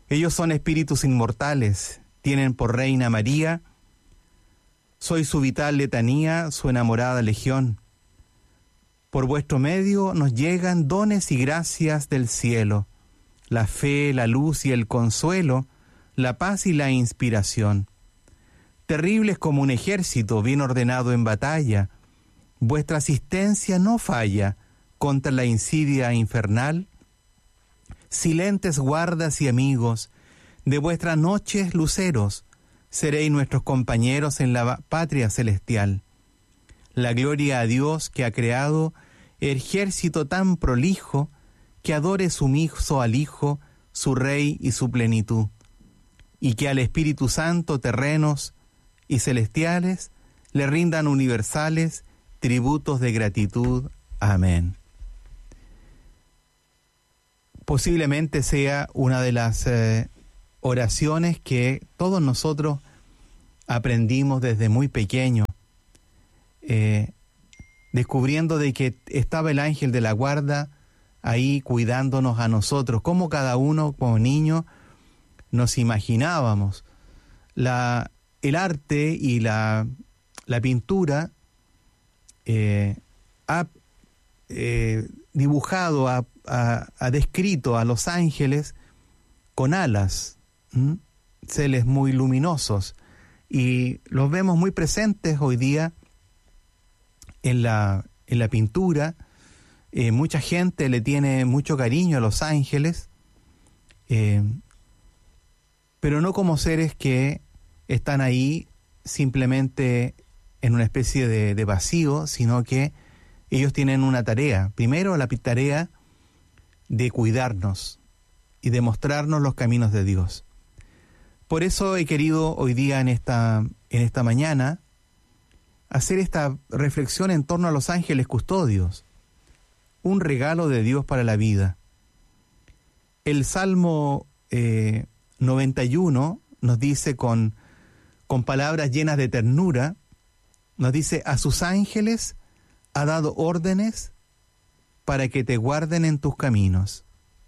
Ellos son espíritus inmortales, tienen por reina María, soy su vital letanía, su enamorada legión. Por vuestro medio nos llegan dones y gracias del cielo, la fe, la luz y el consuelo, la paz y la inspiración. Terribles como un ejército bien ordenado en batalla, vuestra asistencia no falla contra la insidia infernal. Silentes guardas y amigos, de vuestras noches luceros, seréis nuestros compañeros en la patria celestial. La gloria a Dios que ha creado ejército tan prolijo, que adore sumiso al Hijo, su Rey y su plenitud, y que al Espíritu Santo terrenos y celestiales le rindan universales tributos de gratitud. Amén. Posiblemente sea una de las oraciones que todos nosotros aprendimos desde muy pequeño, descubriendo de que estaba el ángel de la guarda ahí cuidándonos a nosotros, como cada uno como niño nos imaginábamos. El arte y la pintura ha dibujado, ha descrito a los ángeles con alas, seres muy luminosos, y los vemos muy presentes hoy día en la pintura. Mucha gente le tiene mucho cariño a los ángeles, pero no como seres que están ahí simplemente en una especie de vacío, sino que ellos tienen una tarea. Primero, la tarea de cuidarnos y de mostrarnos los caminos de Dios. Por eso he querido hoy día, en esta mañana, hacer esta reflexión en torno a los ángeles custodios, un regalo de Dios para la vida. El Salmo 91 nos dice con palabras llenas de ternura, nos dice: a sus ángeles ha dado órdenes para que te guarden en tus caminos.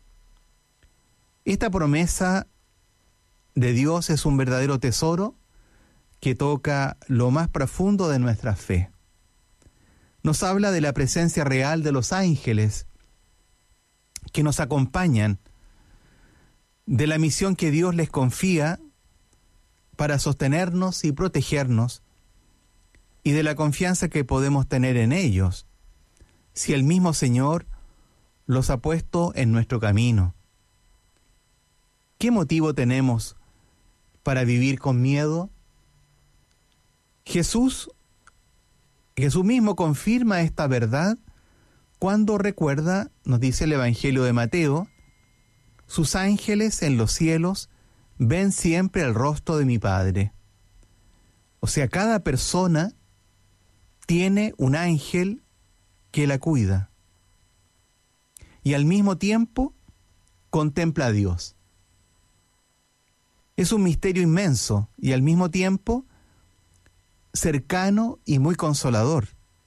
Esta promesa de Dios es un verdadero tesoro que toca lo más profundo de nuestra fe. Nos habla de la presencia real de los ángeles que nos acompañan, de la misión que Dios les confía para sostenernos y protegernos, y de la confianza que podemos tener en ellos, si el mismo Señor los ha puesto en nuestro camino. ¿Qué motivo tenemos para vivir con miedo? Jesús mismo confirma esta verdad cuando recuerda, nos dice el Evangelio de Mateo, sus ángeles en los cielos ven siempre el rostro de mi Padre. O sea, cada persona tiene un ángel que la cuida y al mismo tiempo contempla a Dios. Es un misterio inmenso y al mismo tiempo cercano y muy consolador.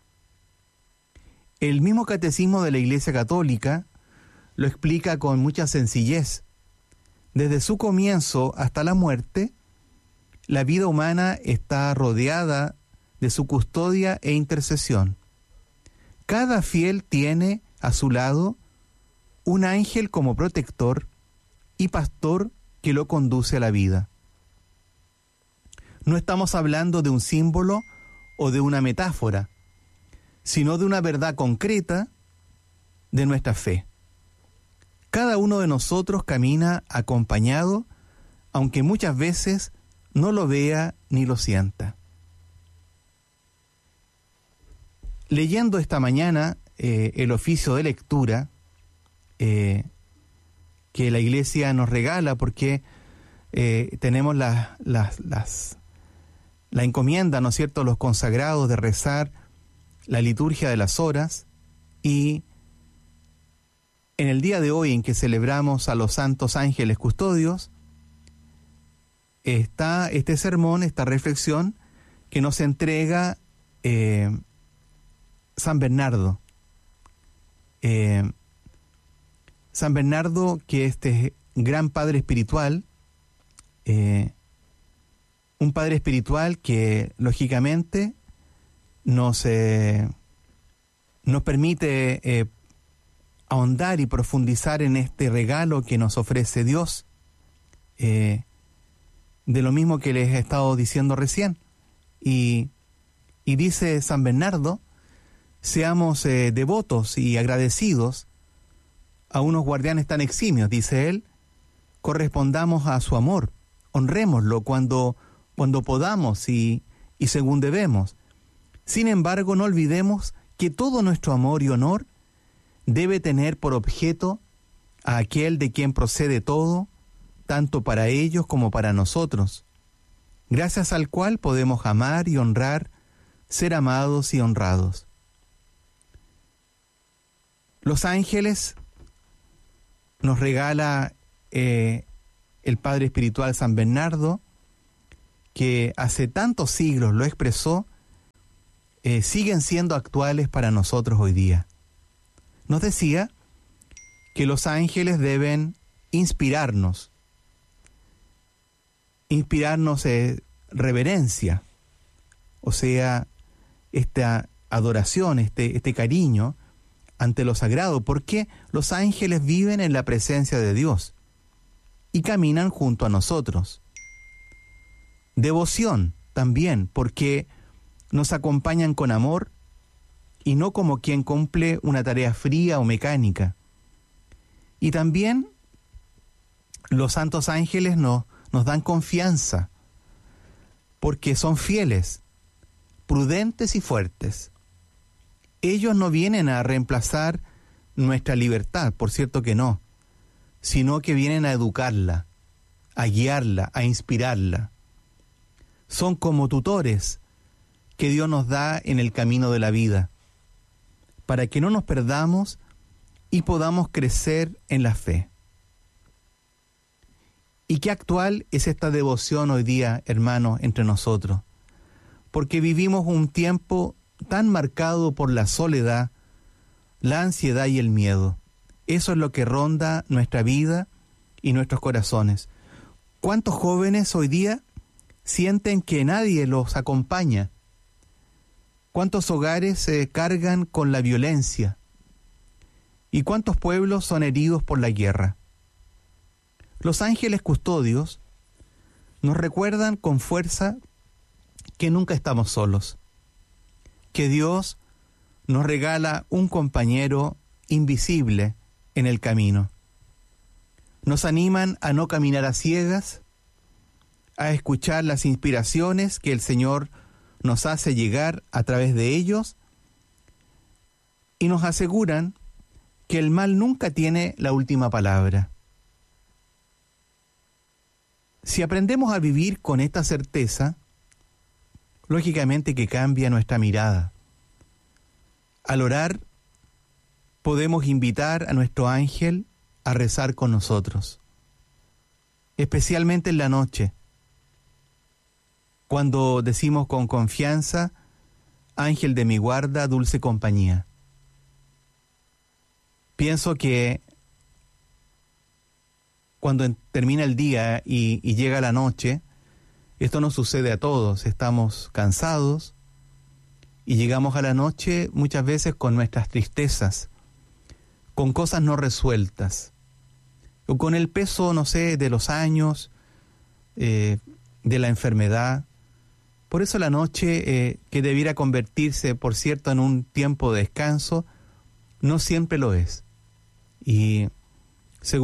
El mismo catecismo de la Iglesia Católica lo explica con mucha sencillez. Desde su comienzo hasta la muerte, la vida humana está rodeada de su custodia e intercesión. Cada fiel tiene a su lado un ángel como protector y pastor que lo conduce a la vida. No estamos hablando de un símbolo o de una metáfora, sino de una verdad concreta de nuestra fe. Cada uno de nosotros camina acompañado, aunque muchas veces no lo vea ni lo sienta. Leyendo esta mañana el oficio de lectura que la Iglesia nos regala, porque tenemos la encomienda, ¿no es cierto?, los consagrados de rezar la liturgia de las horas, y en el día de hoy en que celebramos a los santos ángeles custodios, está este sermón, esta reflexión que nos entrega San Bernardo. San Bernardo, que este gran padre espiritual, un padre espiritual que lógicamente nos permite ahondar y profundizar en este regalo que nos ofrece Dios, de lo mismo que les he estado diciendo recién. Y dice San Bernardo, seamos devotos y agradecidos a unos guardianes tan eximios, dice él, correspondamos a su amor, honrémoslo cuando podamos y según debemos. Sin embargo, no olvidemos que todo nuestro amor y honor debe tener por objeto a aquel de quien procede todo, tanto para ellos como para nosotros, gracias al cual podemos amar y honrar, ser amados y honrados. Los ángeles nos regala el Padre Espiritual San Bernardo, que hace tantos siglos lo expresó, siguen siendo actuales para nosotros hoy día. Nos decía que los ángeles deben inspirarnos reverencia, o sea, esta adoración, este cariño ante lo sagrado, porque los ángeles viven en la presencia de Dios y caminan junto a nosotros. Devoción también, porque nos acompañan con amor y no como quien cumple una tarea fría o mecánica. Y también los santos ángeles nos dan confianza, porque son fieles, prudentes y fuertes. Ellos no vienen a reemplazar nuestra libertad, por cierto que no, sino que vienen a educarla, a guiarla, a inspirarla. Son como tutores que Dios nos da en el camino de la vida, para que no nos perdamos y podamos crecer en la fe. Y qué actual es esta devoción hoy día, hermanos, entre nosotros, porque vivimos un tiempo tan marcado por la soledad, la ansiedad y el miedo. Eso es lo que ronda nuestra vida y nuestros corazones. ¿Cuántos jóvenes hoy día sienten que nadie los acompaña? ¿Cuántos hogares se cargan con la violencia? ¿Y cuántos pueblos son heridos por la guerra? Los ángeles custodios nos recuerdan con fuerza que nunca estamos solos, que Dios nos regala un compañero invisible en el camino. Nos animan a no caminar a ciegas, a escuchar las inspiraciones que el Señor nos hace llegar a través de ellos, y nos aseguran que el mal nunca tiene la última palabra. Si aprendemos a vivir con esta certeza, lógicamente que cambia nuestra mirada. Al orar, podemos invitar a nuestro ángel a rezar con nosotros, especialmente en la noche, cuando decimos con confianza, ángel de mi guarda, dulce compañía. Pienso que cuando termina el día y llega la noche, esto nos sucede a todos, estamos cansados y llegamos a la noche muchas veces con nuestras tristezas, con cosas no resueltas, o con el peso, no sé, de los años, de la enfermedad. Por eso la noche, que debiera convertirse, por cierto, en un tiempo de descanso, no siempre lo es. Y